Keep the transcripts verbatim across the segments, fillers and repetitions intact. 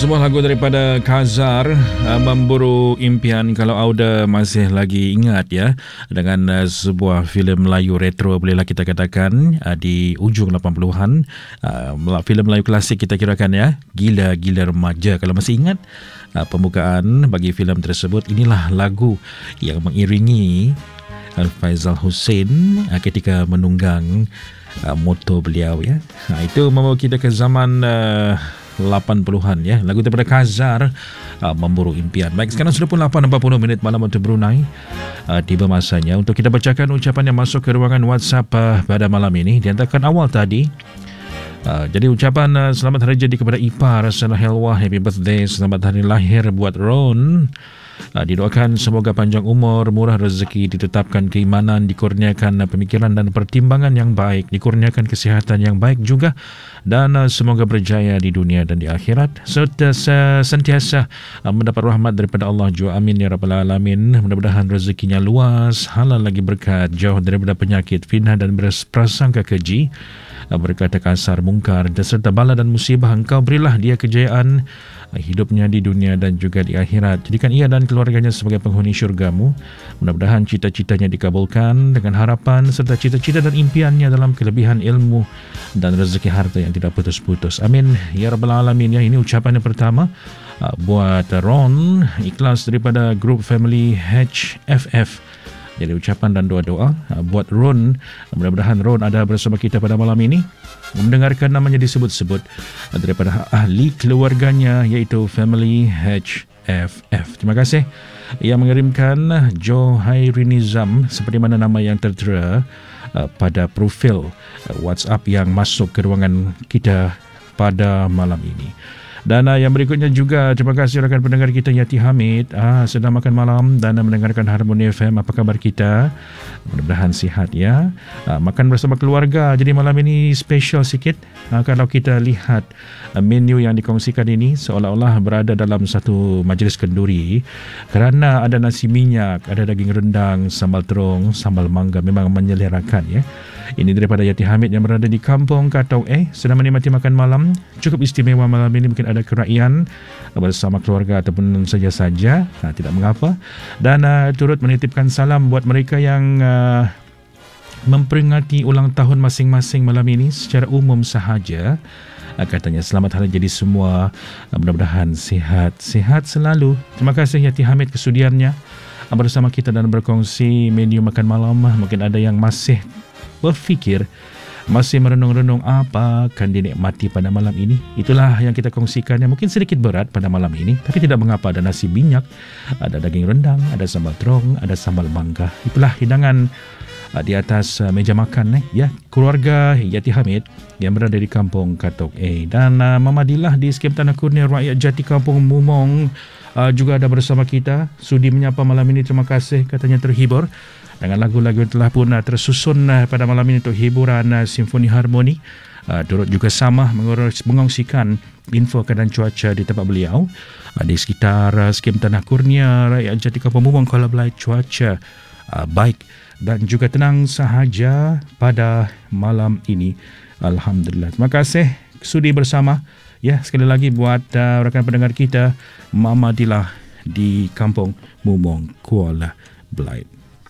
Sebuah lagu daripada Kazar, uh, Memburu Impian. Kalau Auda masih lagi ingat ya, dengan uh, sebuah filem Melayu retro bolehlah kita katakan, uh, di ujung lapan puluhan, uh, filem Melayu klasik kita kirakan ya, Gila-Gila Remaja. Kalau masih ingat uh, pembukaan bagi filem tersebut, inilah lagu yang mengiringi uh, Faizal Hussein uh, ketika menunggang uh, motor beliau ya. Uh, itu membawa kita ke zaman uh, lapan puluhan ya. Lagu daripada Kazar, uh, Memburu Impian. Baik, sekarang sudah pun lapan empat puluh minit malam waktu Brunei. Uh, tiba masanya untuk kita bacakan ucapan yang masuk ke ruangan WhatsApp uh, pada malam ini. Diantarkan awal tadi. Uh, jadi ucapan uh, selamat hari jadi kepada Ipar, Sana Helwa, happy birthday, selamat hari lahir buat Ron. Uh, didoakan semoga panjang umur, murah rezeki, ditetapkan keimanan, dikurniakan uh, pemikiran dan pertimbangan yang baik, dikurniakan kesihatan yang baik juga, dan uh, semoga berjaya di dunia dan di akhirat, serta uh, sentiasa uh, mendapat rahmat daripada Allah jua. Amin ya rabbal alamin. Mudah-mudahan rezekinya luas, halal lagi berkat, jauh daripada penyakit, fitnah dan berprasangka keji, uh, berkata kasar, mungkar, dan serta bala dan musibah. Engkau berilah dia kejayaan uh, hidupnya di dunia dan juga di akhirat. Jadikan ia dan keluarganya sebagai penghuni syurgamu. Mudah-mudahan cita-citanya dikabulkan dengan harapan serta cita-cita dan impiannya dalam kelebihan ilmu dan rezeki harta yang tidak putus-putus. Amin ya rabbal alamin ya. Ini ucapan yang pertama uh, buat Ron, ikhlas daripada grup family H F F. Jadi ucapan dan doa-doa uh, buat Ron. Mudah-mudahan Ron ada bersama kita pada malam ini, mendengarkan namanya disebut-sebut uh, daripada ahli keluarganya, iaitu family H F F. Terima kasih yang mengirimkan Johairinizam, seperti mana nama yang tertera uh, pada profil uh, WhatsApp yang masuk ke ruangan kita pada malam ini. Dan uh, yang berikutnya juga, terima kasih rakan pendengar kita Yati Hamid, ah, sedang makan malam dan uh, mendengarkan Harmoni F M. Apa kabar kita? Mudah-mudahan sihat ya. Uh, makan bersama keluarga. Jadi malam ini special sikit. Uh, kalau kita lihat uh, menu yang dikongsikan ini, seolah-olah berada dalam satu majlis kenduri, kerana ada nasi minyak, ada daging rendang, sambal terung, sambal mangga. Memang menyelerakan ya. Ini daripada Yati Hamid yang berada di Kampung Katong Eh, sedang menikmati makan malam. Cukup istimewa malam ini, mungkin ada keraian bersama keluarga ataupun saja-saja, nah, tidak mengapa. Dan uh, turut menitipkan salam buat mereka yang uh, memperingati ulang tahun masing-masing malam ini secara umum sahaja. Uh, katanya selamat hari jadi semua, uh, mudah-mudahan sihat-sihat selalu. Terima kasih Yati Hamid kesudiannya uh, bersama kita dan berkongsi menu makan malam. Mungkin ada yang masih berfikir, masih merenung-renung apa akan dinikmati pada malam ini. Itulah yang kita kongsikan, yang mungkin sedikit berat pada malam ini, tapi tidak mengapa. Ada nasi minyak, ada daging rendang, ada sambal terung, ada sambal mangga. Itulah hidangan uh, di atas uh, meja makan eh, ya, keluarga Yati Hamid yang berada di Kampung Katok A. Dan uh, Mama Dilah di Skim Tanah Kurnia Rakyat Jati Kampung Mumong uh, juga ada bersama kita. Sudi menyapa malam ini, terima kasih, katanya terhibur dengan lagu-lagu yang telah pun uh, tersusun uh, pada malam ini untuk hiburan uh, Simfoni Harmoni. Uh, turut juga sama mengongsikan info keadaan cuaca di tempat beliau uh, di sekitar uh, Skim Tanah Kurnia Rakyat Jati Kampung Mumong. Kalau belai cuaca uh, baik dan juga tenang sahaja pada malam ini, alhamdulillah. Terima kasih sudi bersama ya. Sekali lagi buat uh, rakan pendengar kita Mama Dilah di Kampung Mumong, Kuala Belait.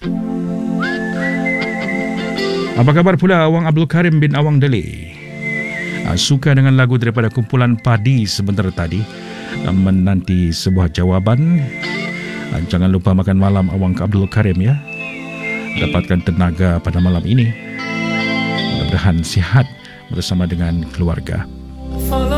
Apa kabar pula Awang Abdul Karim bin Awang Deli? Uh, suka dengan lagu daripada kumpulan Padi sebentar tadi. Uh, menanti sebuah jawapan. Uh, jangan lupa makan malam Awang Abdul Karim ya. Dapatkan tenaga pada malam ini. Mudah-mudahan sihat bersama dengan keluarga.